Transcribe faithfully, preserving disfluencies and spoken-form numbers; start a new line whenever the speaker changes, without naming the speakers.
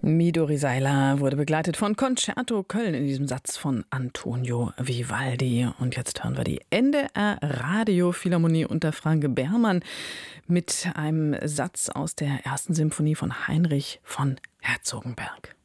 Midori Seiler wurde begleitet von Concerto Köln in diesem Satz von Antonio Vivaldi. Und jetzt hören wir die N D R Radiophilharmonie unter Franke Bermann mit einem Satz aus der ersten Symphonie von Heinrich von Herzogenberg.